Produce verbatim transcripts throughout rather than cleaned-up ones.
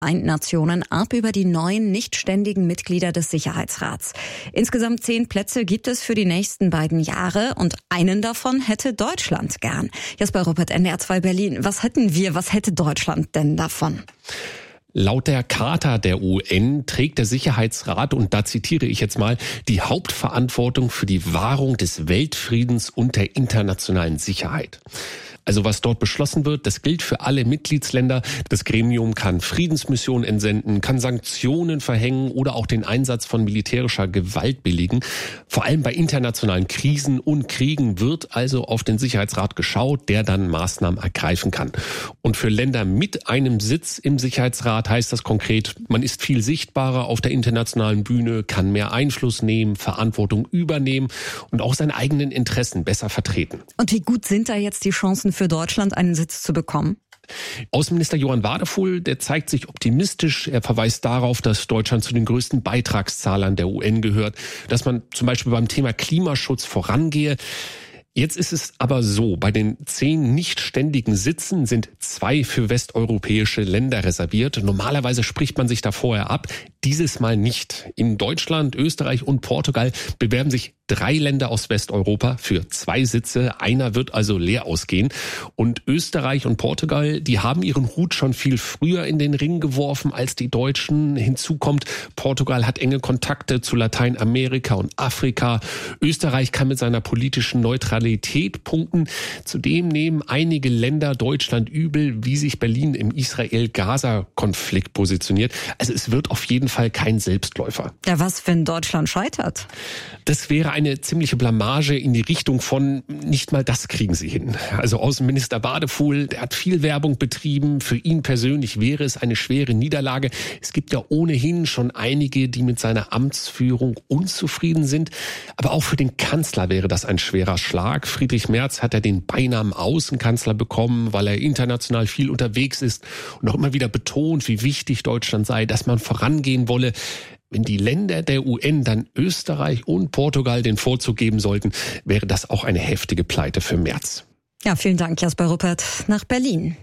Vereinten Nationen ab über die neuen nichtständigen Mitglieder des Sicherheitsrats. Insgesamt zehn Plätze gibt es für die nächsten beiden Jahre und einen davon hätte Deutschland gern. Jasper Ruppert, N D R zwei Berlin. Was hätten wir, was hätte Deutschland denn davon? Laut der Charta der U N trägt der Sicherheitsrat, und da zitiere ich jetzt mal, die Hauptverantwortung für die Wahrung des Weltfriedens und der internationalen Sicherheit. Also was dort beschlossen wird, das gilt für alle Mitgliedsländer. Das Gremium kann Friedensmissionen entsenden, kann Sanktionen verhängen oder auch den Einsatz von militärischer Gewalt billigen. Vor allem bei internationalen Krisen und Kriegen wird also auf den Sicherheitsrat geschaut, der dann Maßnahmen ergreifen kann. Und für Länder mit einem Sitz im Sicherheitsrat heißt das konkret, man ist viel sichtbarer auf der internationalen Bühne, kann mehr Einfluss nehmen, Verantwortung übernehmen und auch seine eigenen Interessen besser vertreten. Und wie gut sind da jetzt die Chancen für Deutschland, einen Sitz zu bekommen? Außenminister Johann Wadefuhl, der zeigt sich optimistisch. Er verweist darauf, dass Deutschland zu den größten Beitragszahlern der U N gehört, dass man zum Beispiel beim Thema Klimaschutz vorangehe. Jetzt ist es aber so, bei den zehn nicht ständigen Sitzen sind zwei für westeuropäische Länder reserviert. Normalerweise spricht man sich da vorher ab, dieses Mal nicht. In Deutschland, Österreich und Portugal bewerben sich drei Länder aus Westeuropa für zwei Sitze. Einer wird also leer ausgehen. Und Österreich und Portugal, die haben ihren Hut schon viel früher in den Ring geworfen als die Deutschen. Hinzu kommt, Portugal hat enge Kontakte zu Lateinamerika und Afrika. Österreich kann mit seiner politischen Neutralität punkten. Zudem nehmen einige Länder Deutschland übel, wie sich Berlin im Israel-Gaza-Konflikt positioniert. Also es wird auf jeden Fall kein Selbstläufer. Ja, was, wenn Deutschland scheitert? Das wäre eine ziemliche Blamage in die Richtung von, nicht mal das kriegen sie hin. Also Außenminister Wadefuhl, der hat viel Werbung betrieben. Für ihn persönlich wäre es eine schwere Niederlage. Es gibt ja ohnehin schon einige, die mit seiner Amtsführung unzufrieden sind. Aber auch für den Kanzler wäre das ein schwerer Schlag. Friedrich Merz hat ja den Beinamen Außenkanzler bekommen, weil er international viel unterwegs ist und auch immer wieder betont, wie wichtig Deutschland sei, dass man vorangehen wolle. Wenn die Länder der U N dann Österreich und Portugal den Vorzug geben sollten, wäre das auch eine heftige Pleite für Merz. Ja, vielen Dank, Jasper Ruppert, nach Berlin.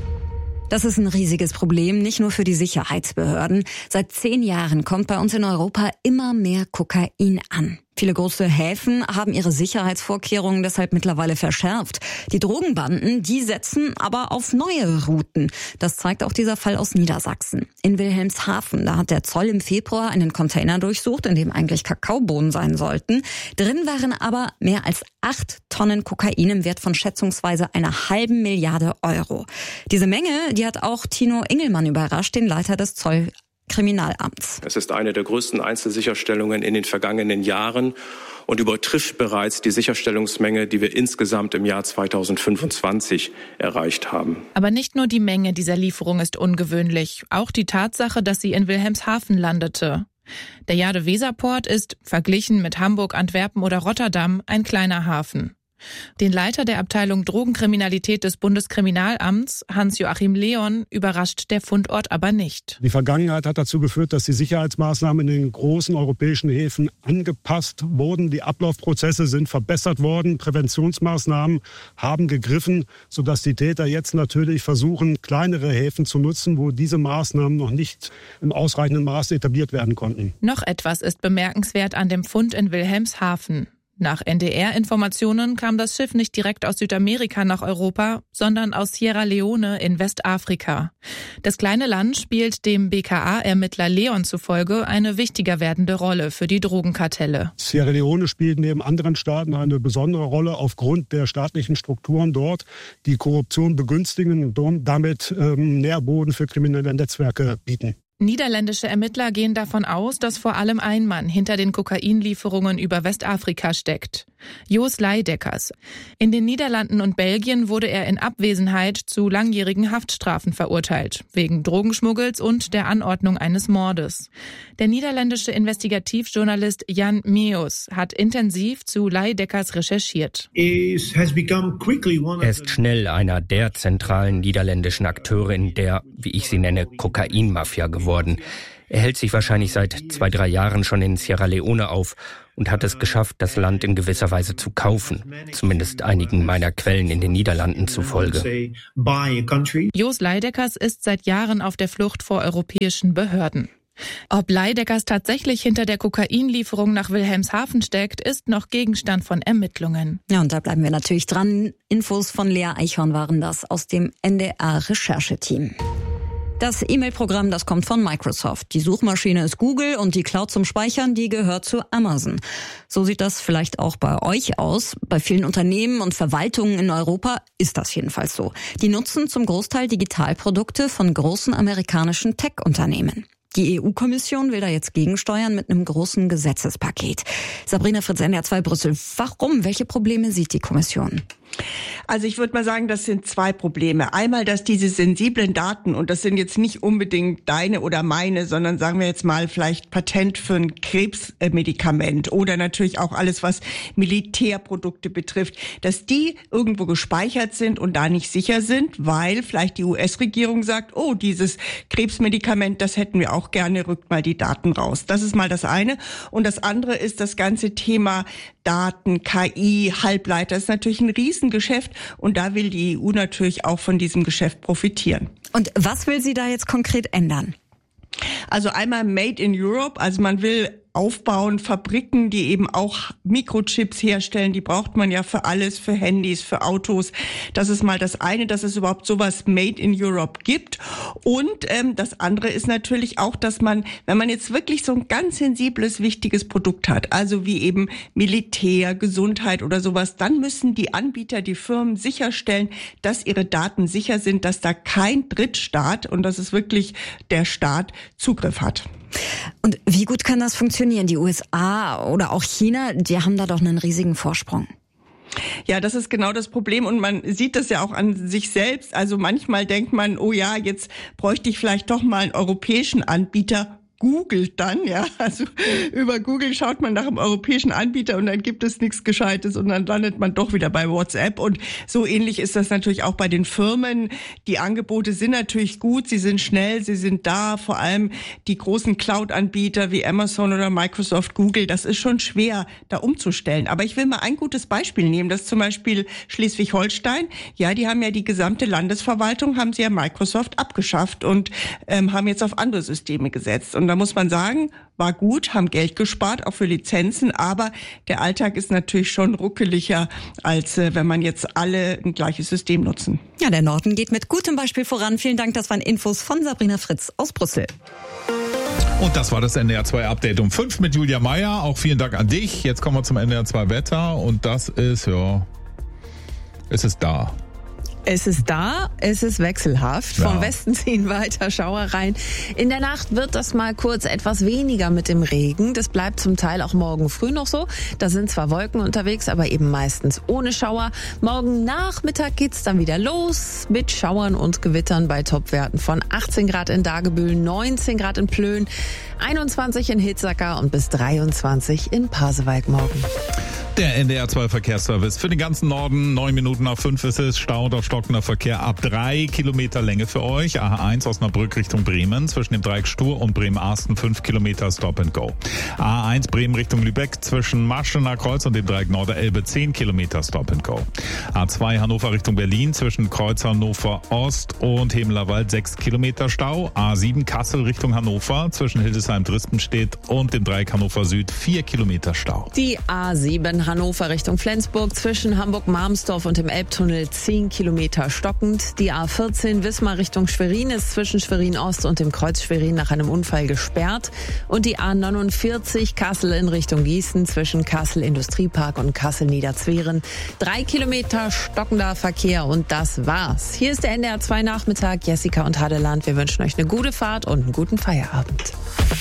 Das ist ein riesiges Problem, nicht nur für die Sicherheitsbehörden. Seit zehn Jahren kommt bei uns in Europa immer mehr Kokain an. Viele große Häfen haben ihre Sicherheitsvorkehrungen deshalb mittlerweile verschärft. Die Drogenbanden, die setzen aber auf neue Routen. Das zeigt auch dieser Fall aus Niedersachsen. In Wilhelmshaven, da hat der Zoll im Februar einen Container durchsucht, in dem eigentlich Kakaobohnen sein sollten. Drin waren aber mehr als acht Tonnen Kokain im Wert von schätzungsweise einer halben Milliarde Euro. Diese Menge, die hat auch Tino Ingelmann überrascht, den Leiter des Zoll Kriminalamts. Es ist eine der größten Einzelsicherstellungen in den vergangenen Jahren und übertrifft bereits die Sicherstellungsmenge, die wir insgesamt im Jahr zweitausendfünfundzwanzig erreicht haben. Aber nicht nur die Menge dieser Lieferung ist ungewöhnlich, auch die Tatsache, dass sie in Wilhelmshaven landete. Der Jade-Weser-Port ist, verglichen mit Hamburg, Antwerpen oder Rotterdam, ein kleiner Hafen. Den Leiter der Abteilung Drogenkriminalität des Bundeskriminalamts, Hans-Joachim Leon, überrascht der Fundort aber nicht. Die Vergangenheit hat dazu geführt, dass die Sicherheitsmaßnahmen in den großen europäischen Häfen angepasst wurden. Die Ablaufprozesse sind verbessert worden. Präventionsmaßnahmen haben gegriffen, sodass die Täter jetzt natürlich versuchen, kleinere Häfen zu nutzen, wo diese Maßnahmen noch nicht im ausreichenden Maße etabliert werden konnten. Noch etwas ist bemerkenswert an dem Fund in Wilhelmshaven. Nach N D R-Informationen kam das Schiff nicht direkt aus Südamerika nach Europa, sondern aus Sierra Leone in Westafrika. Das kleine Land spielt dem B K A-Ermittler Leon zufolge eine wichtiger werdende Rolle für die Drogenkartelle. Sierra Leone spielt neben anderen Staaten eine besondere Rolle aufgrund der staatlichen Strukturen dort, die Korruption begünstigen und damit ähm, Nährboden für kriminelle Netzwerke bieten. Niederländische Ermittler gehen davon aus, dass vor allem ein Mann hinter den Kokainlieferungen über Westafrika steckt. Jos Leideckers. In den Niederlanden und Belgien wurde er in Abwesenheit zu langjährigen Haftstrafen verurteilt, wegen Drogenschmuggels und der Anordnung eines Mordes. Der niederländische Investigativjournalist Jan Meus hat intensiv zu Leideckers recherchiert. Er ist schnell einer der zentralen niederländischen Akteure in der, wie ich sie nenne, Kokainmafia geworden. geworden. Er hält sich wahrscheinlich seit zwei, drei Jahren schon in Sierra Leone auf und hat es geschafft, das Land in gewisser Weise zu kaufen. Zumindest einigen meiner Quellen in den Niederlanden zufolge. Jos Leideckers ist seit Jahren auf der Flucht vor europäischen Behörden. Ob Leideckers tatsächlich hinter der Kokainlieferung nach Wilhelmshaven steckt, ist noch Gegenstand von Ermittlungen. Ja, und da bleiben wir natürlich dran. Infos von Lea Eichhorn waren das aus dem N D R-Rechercheteam. Das E-Mail-Programm, das kommt von Microsoft. Die Suchmaschine ist Google und die Cloud zum Speichern, die gehört zu Amazon. So sieht das vielleicht auch bei euch aus. Bei vielen Unternehmen und Verwaltungen in Europa ist das jedenfalls so. Die nutzen zum Großteil Digitalprodukte von großen amerikanischen Tech-Unternehmen. Die E U-Kommission will da jetzt gegensteuern mit einem großen Gesetzespaket. Sabrina Fritz, N D R zwei Brüssel. Warum? Welche Probleme sieht die Kommission? Also ich würde mal sagen, das sind zwei Probleme. Einmal, dass diese sensiblen Daten, und das sind jetzt nicht unbedingt deine oder meine, sondern sagen wir jetzt mal vielleicht Patent für ein Krebsmedikament oder natürlich auch alles, was Militärprodukte betrifft, dass die irgendwo gespeichert sind und da nicht sicher sind, weil vielleicht die U S-Regierung sagt, oh, dieses Krebsmedikament, das hätten wir auch gerne, rückt mal die Daten raus. Das ist mal das eine. Und das andere ist das ganze Thema Daten, K I, Halbleiter. Das ist natürlich ein Riesengeschäft und da will die E U natürlich auch von diesem Geschäft profitieren. Und was will sie da jetzt konkret ändern? Also einmal Made in Europe, also man will aufbauen, Fabriken, die eben auch Mikrochips herstellen, die braucht man ja für alles, für Handys, für Autos. Das ist mal das eine, dass es überhaupt sowas Made in Europe gibt. Und ähm, das andere ist natürlich auch, dass man, wenn man jetzt wirklich so ein ganz sensibles, wichtiges Produkt hat, also wie eben Militär, Gesundheit oder sowas, dann müssen die Anbieter, die Firmen sicherstellen, dass ihre Daten sicher sind, dass da kein Drittstaat, und das ist wirklich der Staat, Zugriff hat. Und wie gut kann das funktionieren? Die U S A oder auch China, die haben da doch einen riesigen Vorsprung. Ja, das ist genau das Problem und man sieht das ja auch an sich selbst. Also manchmal denkt man, oh ja, jetzt bräuchte ich vielleicht doch mal einen europäischen Anbieter. Googelt dann, ja, also über Google schaut man nach einem europäischen Anbieter und dann gibt es nichts Gescheites und dann landet man doch wieder bei WhatsApp und so ähnlich ist das natürlich auch bei den Firmen. Die Angebote sind natürlich gut, sie sind schnell, sie sind da, vor allem die großen Cloud-Anbieter wie Amazon oder Microsoft, Google, das ist schon schwer, da umzustellen. Aber ich will mal ein gutes Beispiel nehmen, das ist zum Beispiel Schleswig-Holstein. Ja, die haben ja die gesamte Landesverwaltung, haben sie ja Microsoft abgeschafft und ähm, haben jetzt auf andere Systeme gesetzt. Und da muss man sagen, war gut, haben Geld gespart, auch für Lizenzen, aber der Alltag ist natürlich schon ruckeliger, als äh, wenn man jetzt alle ein gleiches System nutzen. Ja, der Norden geht mit gutem Beispiel voran. Vielen Dank, das waren Infos von Sabrina Fritz aus Brüssel. Und das war das N D R zwei Update um fünf mit Julia Meyer. Auch vielen Dank an dich. Jetzt kommen wir zum N D R zwei Wetter und das ist, ja, es ist da. Es ist da, es ist wechselhaft. Ja. Vom Westen ziehen weiter Schauer rein. In der Nacht wird das mal kurz etwas weniger mit dem Regen. Das bleibt zum Teil auch morgen früh noch so. Da sind zwar Wolken unterwegs, aber eben meistens ohne Schauer. Morgen Nachmittag geht's dann wieder los mit Schauern und Gewittern bei Topwerten von achtzehn Grad in Dagebüll, neunzehn Grad in Plön, einundzwanzig in Hitzacker und bis dreiundzwanzig in Pasewalk morgen. Der N D R zwei Verkehrsservice für den ganzen Norden. Neun Minuten nach fünf ist es. Stau oder stockender Verkehr ab drei Kilometer Länge für euch. A eins Osnabrück Richtung Bremen. Zwischen dem Dreieck Stur und Bremen-Arsten fünf Kilometer Stop and Go. A eins Bremen Richtung Lübeck. Zwischen Marschener Kreuz und dem Dreieck Norderelbe zehn Kilometer Stop and Go. A zwei Hannover Richtung Berlin. Zwischen Kreuz Hannover Ost und Hemelerwald sechs Kilometer Stau. A sieben Kassel Richtung Hannover. Zwischen Hildesheim-Dristenstedt und dem Dreieck Hannover Süd vier Kilometer Stau. Die A sieben Hannover Richtung Flensburg zwischen Hamburg-Marmsdorf und dem Elbtunnel zehn Kilometer stockend. Die A vierzehn Wismar Richtung Schwerin ist zwischen Schwerin-Ost und dem Kreuz Schwerin nach einem Unfall gesperrt. Und die A neunundvierzig Kassel in Richtung Gießen zwischen Kassel Industriepark und Kassel Niederzweren. Drei Kilometer stockender Verkehr und das war's. Hier ist der N D R zwei Nachmittag. Jessica und Hadeland, wir wünschen euch eine gute Fahrt und einen guten Feierabend.